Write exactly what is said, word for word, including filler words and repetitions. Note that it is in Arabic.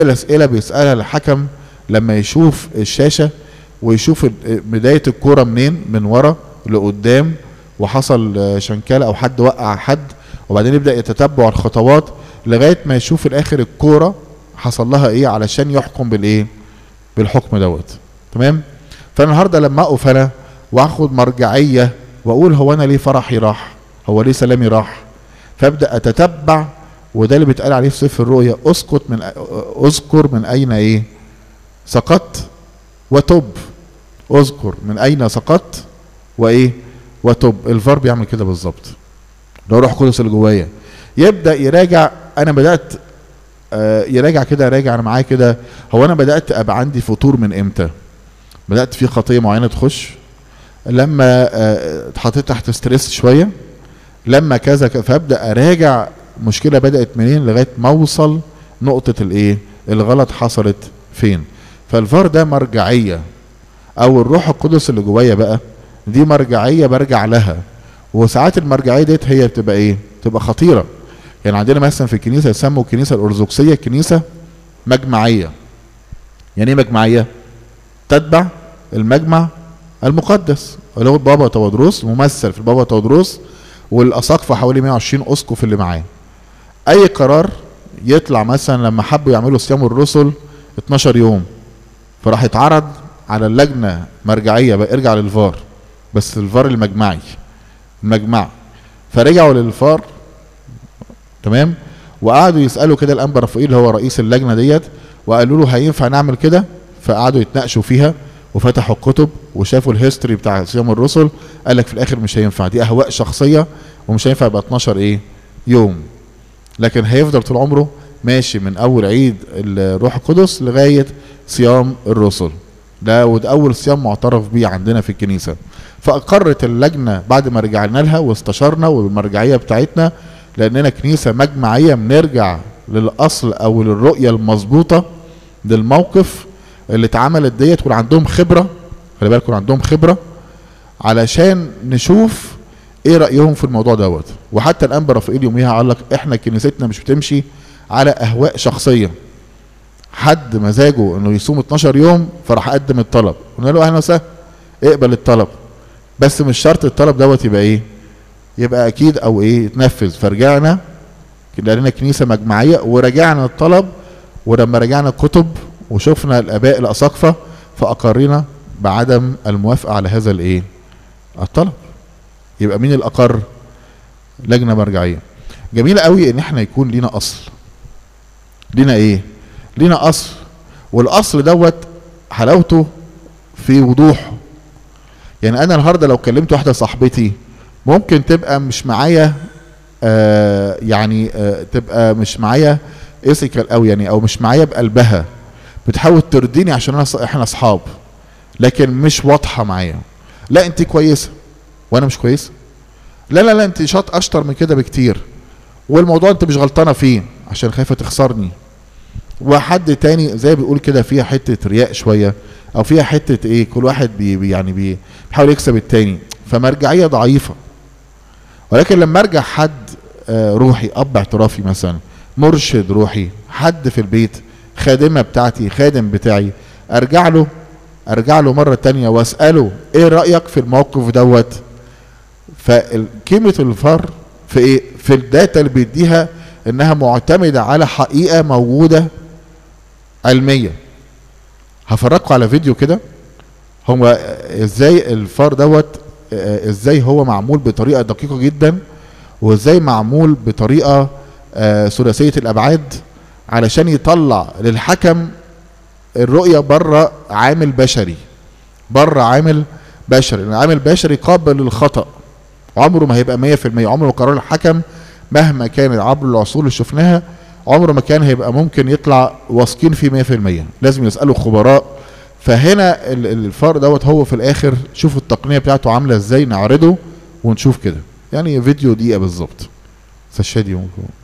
الاسئله بيسالها الحكم لما يشوف الشاشه ويشوف بدايه الكوره منين، من ورا لقدام، وحصل شنكله او حد وقع حد، وبعدين يبدا يتتبع الخطوات لغايه ما يشوف في الاخر الكوره حصل لها ايه علشان يحكم بالايه، بالحكم دوت. تمام. فالنهارده لما اقف انا واخد مرجعيه واقول هو انا ليه فرحي راح، هو ليه سلامي راح، فابدا اتتبع، وده اللي بيتقال عليه في سفر الرؤيا، اسكت من اذكر من اين ايه سقطت وتب. اذكر من اين سقطت وايه وتب. الفار بيعمل كده بالظبط. لو روح قدس اللي جوايا يبدا يراجع، انا بدات آه يراجع كده، راجع انا معايا كده، هو انا بدات ابقى عندي فتور من امتى؟ بدات في خطيه معينه تخش، لما آه اتحطيت تحت ستريس شويه، لما كذا، فابدا اراجع مشكله بدات منين لغايه ما اوصل نقطه الايه الغلط حصلت فين. فالفار ده مرجعيه، او الروح القدس اللي جوايا بقى دي مرجعيه برجع لها. وساعات المرجعيه ديت هي بتبقى ايه؟ بتبقى خطيره. يعني عندنا مثلا في الكنيسه يسموا الكنيسه الارثوذكسيه كنيسه مجمعيه. يعني ايه مجمعيه؟ تتبع المجمع المقدس اللي هو البابا تودروس، ممثل في البابا تودروس والاساقفه حوالي مئة وعشرين اسقف اللي معاه. اي قرار يطلع، مثلا لما حبوا يعملوا صيام الرسل اتناشر يوم، فراح يتعرض على اللجنه مرجعيه بقى، ارجع للفار، بس الفار المجمعي المجمع، فرجعوا للفار. تمام. وقعدوا يسالوا كده الانبا رفائيل اللي هو رئيس اللجنه ديت، وقالوا له هينفع نعمل كده؟ فقعدوا يتناقشوا فيها وفتحوا الكتب وشافوا الهيستوري بتاع صيام الرسل، قال لك في الاخر مش هينفع، دي اهواء شخصيه ومش هينفع يبقى اتناشر ايه يوم، لكن هيفضل طول عمره ماشي من اول عيد الروح القدس لغايه صيام الرسل. ده وده اول صيام معترف بيه عندنا في الكنيسه. فاقرت اللجنه بعد ما رجعنا لها واستشرنا والمرجعيه بتاعتنا، لاننا كنيسه مجمعيه بنرجع للاصل او للرؤيه المظبوطه للموقف اللي اتعملت ديت، واللي عندهم خبره، خلي بالكم عندهم خبره، علشان نشوف ايه رايهم في الموضوع دوت. وحتى الانبا رفائيل يوميها قال لك احنا كنيستنا مش بتمشي على اهواء شخصيه. حد مزاجه انه يصوم اتناشر يوم فراح قدم الطلب، قلنا له اهلا وسهلا، اقبل الطلب، بس مش شرط الطلب دوت يبقى ايه؟ يبقى اكيد او ايه يتنفذ. فرجعنا لقينا كنيسه مجمعيه وراجعنا الطلب، ولما راجعنا الكتب وشفنا الاباء الاساقفه فاقرينا بعدم الموافقه على هذا الايه؟ الطلب. يبقى مين الاقر؟ لجنه مرجعيه. جميل قوي ان احنا يكون لينا اصل. لينا ايه؟ لينا اصل، والاصل دوت حلاوته في وضوحه. يعني انا النهارده لو كلمت واحده صاحبتي ممكن تبقى مش معايا آه يعني آه تبقى مش معايا ايثيكال قوي، يعني او مش معايا بقلبها، بتحاول ترضيني عشان انا احنا اصحاب، لكن مش واضحه معايا. لا انت كويسه وانا مش كويسه، لا لا لا انت شاط اشطر من كده بكتير، والموضوع انت مش غلطانه فيه عشان خايفه تخسرني. وحد تاني زي بيقول كده فيها حته رياء شويه، او فيها حته ايه، كل واحد بي يعني بي بيحاول يكسب التاني، فمرجعيه ضعيفه. ولكن لما ارجع حد آه روحي، اب اعترافي مثلا، مرشد روحي، حد في البيت، خادمه بتاعتي، خادم بتاعي، ارجع له ارجع له مره تانيه واساله ايه رايك في الموقف دوت. فقيمه الفار في ايه؟ في الداتا اللي بيديها، انها معتمده على حقيقه موجوده علميه. هفرجكم على فيديو كده هو ازاي الفار دوت ازاي هو معمول بطريقه دقيقه جدا، وازاي معمول بطريقه آه ثلاثيه الابعاد، علشان يطلع للحكم الرؤيه بره عامل بشري، بره عامل بشري. العامل البشري قابل للخطا، عمره ما هيبقى مية في المية. عمره قرار الحكم مهما كان عبر العصور اللي شفناها عمره ما كان هيبقى ممكن يطلع واثقين فيه مية في المية، لازم يسالوا خبراء. فهنا الفار دوت هو في الاخر، شوفوا التقنيه بتاعته عامله ازاي، نعرضه ونشوف كده. يعني فيديو دقيقه بالظبط. استاذ شادي.